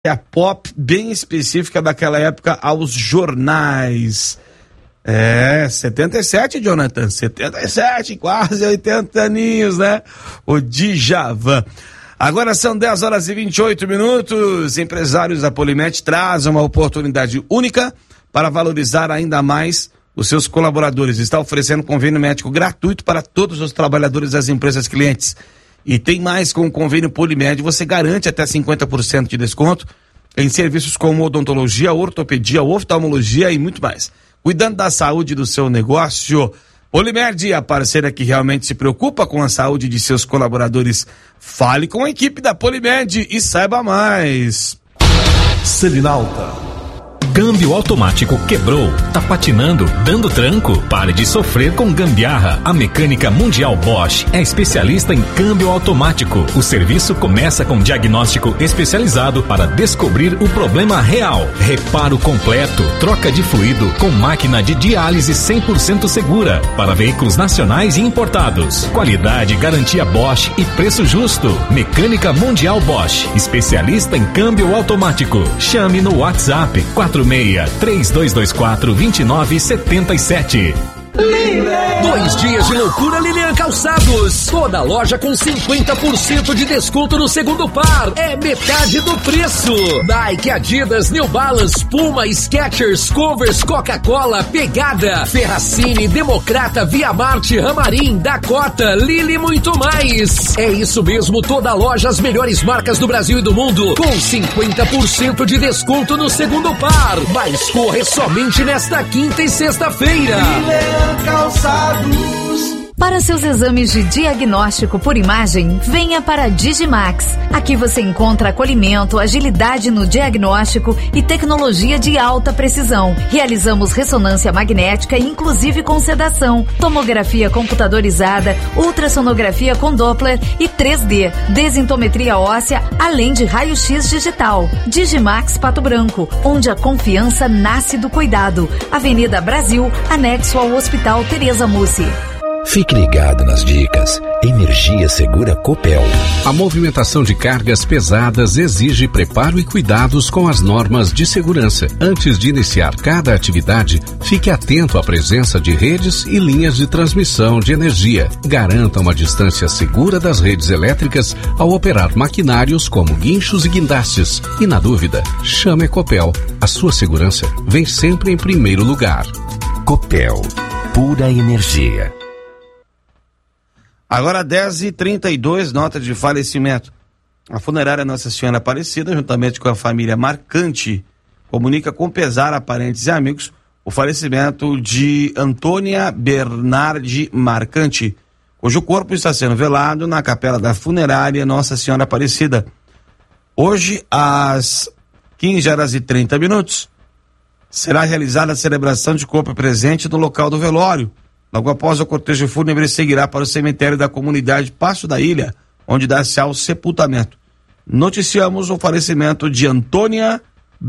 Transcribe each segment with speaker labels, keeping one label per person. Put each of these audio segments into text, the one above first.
Speaker 1: a pop bem específica daquela época aos jornais. 77, Jonathan, 77, quase 80 aninhos, né? O Djavan. Agora são 10h28. Empresários da Polimed trazem uma oportunidade única para valorizar ainda mais os seus colaboradores. Está oferecendo convênio médico gratuito para todos os trabalhadores das empresas clientes. E tem mais, com o convênio Polimed, você garante até 50% de desconto em serviços como odontologia, ortopedia, oftalmologia e muito mais. Cuidando da saúde do seu negócio, Polimed, a parceira que realmente se preocupa com a saúde de seus colaboradores. Fale com a equipe da Polimed e saiba mais.
Speaker 2: Selinalta.
Speaker 3: Câmbio automático quebrou, tá patinando, dando tranco? Pare de sofrer com gambiarra. A Mecânica Mundial Bosch é especialista em câmbio automático. O serviço começa com diagnóstico especializado para descobrir o problema real. Reparo completo, troca de fluido com máquina de diálise 100% segura para veículos nacionais e importados. Qualidade, garantia Bosch e preço justo. Mecânica Mundial Bosch, especialista em câmbio automático. Chame no WhatsApp 46-3224-2977.
Speaker 4: 2 dias de loucura Lilian Calçados. Toda loja com 50% de desconto no segundo par. É metade do preço. Nike, Adidas, New Balance, Puma, Skechers, Converse, Coca-Cola, Pegada, Ferracini, Democrata, Via Marte, Ramarim, Dakota, Lili e muito mais. É isso mesmo, toda loja, as melhores marcas do Brasil e do mundo, com 50% de desconto no segundo par. Mas corre somente nesta quinta e sexta-feira.
Speaker 5: Calçados. Para seus exames de diagnóstico por imagem, venha para Digimax. Aqui você encontra acolhimento, agilidade no diagnóstico e tecnologia de alta precisão. Realizamos ressonância magnética, inclusive com sedação, tomografia computadorizada, ultrassonografia com Doppler e 3D, desintometria óssea, além de raio-x digital. Digimax Pato Branco, onde a confiança nasce do cuidado. Avenida Brasil, anexo ao Hospital Tereza Mussi.
Speaker 6: Fique ligado nas dicas. Energia Segura Copel.
Speaker 7: A movimentação de cargas pesadas exige preparo e cuidados com as normas de segurança. Antes de iniciar cada atividade, fique atento à presença de redes e linhas de transmissão de energia. Garanta uma distância segura das redes elétricas ao operar maquinários como guinchos e guindastes. E na dúvida, chame a Copel. A sua segurança vem sempre em primeiro lugar.
Speaker 6: Copel. Pura energia.
Speaker 1: Agora 10h32, nota de falecimento. A funerária Nossa Senhora Aparecida, juntamente com a família Marcante, comunica com pesar a parentes e amigos o falecimento de Antônia Bernardi Marcante, cujo corpo está sendo velado na capela da funerária Nossa Senhora Aparecida. Hoje, às 15h30, será realizada a celebração de corpo presente no local do velório. Logo após, o cortejo fúnebre seguirá para o cemitério da comunidade Passo da Ilha, onde dá-se ao sepultamento. Noticiamos o falecimento de Antônia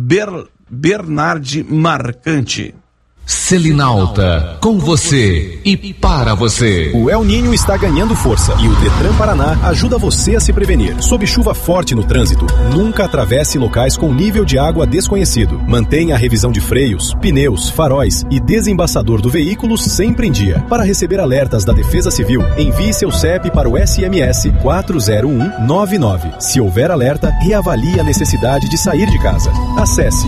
Speaker 1: Bernardi Marcante.
Speaker 4: Selinalta, com você e para você.
Speaker 2: O El Niño está ganhando força e o Detran Paraná ajuda você a se prevenir. Sob chuva forte no trânsito, nunca atravesse locais com nível de água desconhecido. Mantenha a revisão de freios, pneus, faróis e desembaçador do veículo sempre em dia. Para receber alertas da Defesa Civil, envie seu CEP para o SMS 40199. Se houver alerta, reavalie a necessidade de sair de casa. Acesse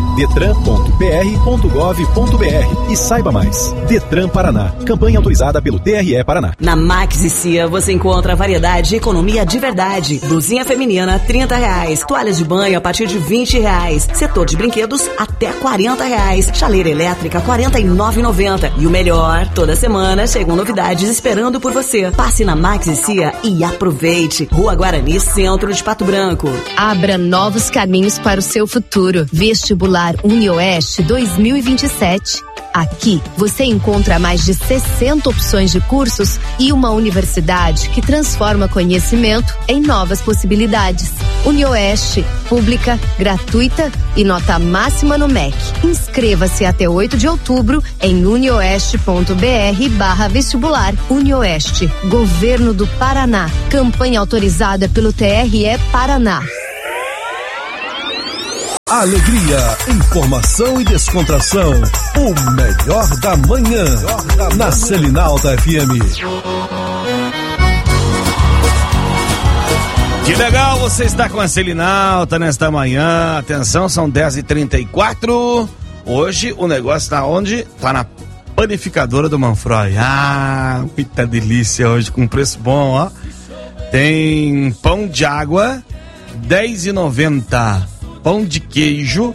Speaker 2: detran.pr.gov.br e saiba mais. Detran Paraná. Campanha autorizada pelo TRE Paraná.
Speaker 8: Na Max e Cia você encontra variedade e economia de verdade. Blusinha feminina R$30. Toalhas de banho a partir de R$20. Setor de brinquedos até R$40. Chaleira elétrica R$49,90. E o melhor, toda semana chegam novidades esperando por você. Passe na Max e Cia e aproveite. Rua Guarani, centro de Pato Branco.
Speaker 9: Abra novos caminhos para o seu futuro. Vestibular UniOeste 2027. Aqui você encontra mais de 60 opções de cursos e uma universidade que transforma conhecimento em novas possibilidades. UniOeste, pública, gratuita e nota máxima no MEC. Inscreva-se até 8 de outubro em unioeste.br/vestibular. UniOeste, Governo do Paraná. Campanha autorizada pelo TRE Paraná.
Speaker 10: Alegria, informação e descontração. O melhor da manhã. Na Selinalta FM.
Speaker 1: Que legal, você está com a Selinalta nesta manhã. Atenção, são 10h34. Hoje o negócio está onde? Está na panificadora do Manfroy. Ah, muita delícia hoje, com preço bom, ó. Tem pão de água, R$10,90. Pão de queijo,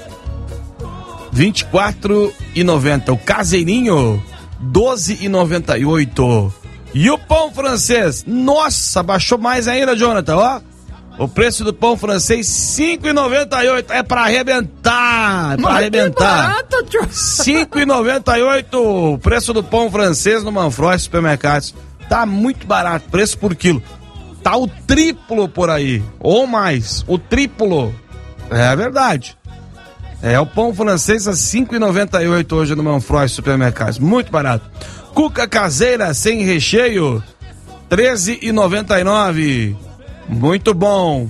Speaker 1: R$24,90. O caseirinho, R$12,98. E o pão francês, nossa, baixou mais ainda, Jonathan, ó. O preço do pão francês, R$5,98. É pra arrebentar. É pra arrebentar. R$5,98 o preço do pão francês no Manfroy Supermercados. Tá muito barato, preço por quilo. Tá o triplo por aí, ou mais, o triplo. É verdade. É o pão francês a R$5,98 hoje no Manfroy Supermercados. Muito barato. Cuca caseira sem recheio, R$13,99. Muito bom.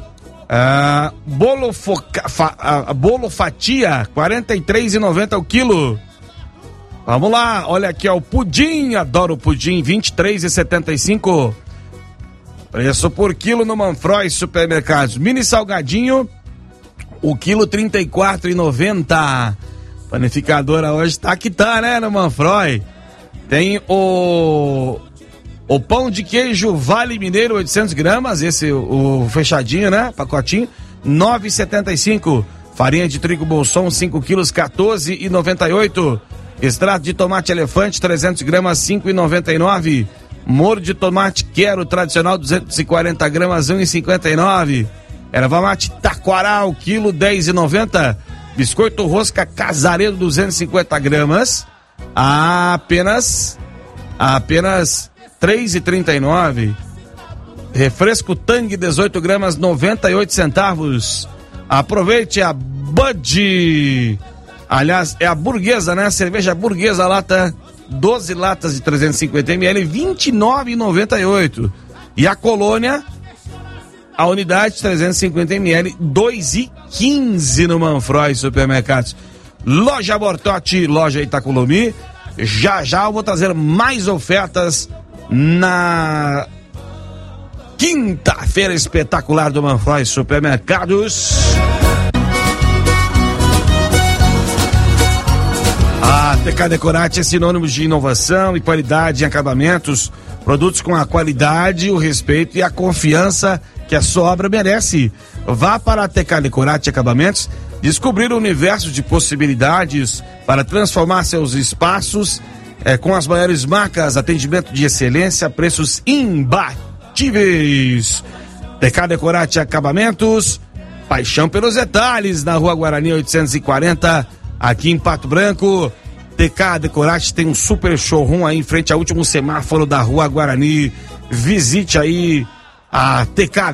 Speaker 1: Bolo fatia, R$43,90 o quilo. Vamos lá, olha aqui, ó, o pudim, adoro o pudim, R$23,75. Preço por quilo no Manfroy Supermercados. Mini salgadinho, o quilo R$34,90. Panificadora hoje tá que tá, né, no Manfroy. Tem o pão de queijo Vale Mineiro, 800 gramas, esse o fechadinho, né, pacotinho, R$9,75. Farinha de trigo Bolson, 5 quilos, R$14,98. Extrato de tomate elefante, 300 gramas, R$5,99. Molho de tomate Quero tradicional, 240 gramas, R$1,59. Erva mate Taquaral, quilo, R$10,90. Biscoito rosca Casaredo, 250 gramas, apenas R$3,39. Refresco Tang, 18 gramas, 98 centavos. Aproveite a Bud. Aliás, é a Burguesa, né? Cerveja Burguesa, lata, 12 latas de 350 ml, R$29,98. E a Colônia, a unidade 350 ml, R$2,15 no Manfroy Supermercados. Loja Bortotti, loja Itacolomi. Já eu vou trazer mais ofertas na quinta-feira espetacular do Manfroy Supermercados. A TK Decorate é sinônimo de inovação e qualidade em acabamentos, produtos com a qualidade, o respeito e a confiança que a sua obra merece. Vá para a TK Decorate Acabamentos descobrir o universo de possibilidades para transformar seus espaços com as maiores marcas, atendimento de excelência, preços imbatíveis. TK Decorate Acabamentos, paixão pelos detalhes, na Rua Guarani 840, aqui em Pato Branco. TK Decorate tem um super showroom aí em frente ao último semáforo da Rua Guarani. Visite aí a TK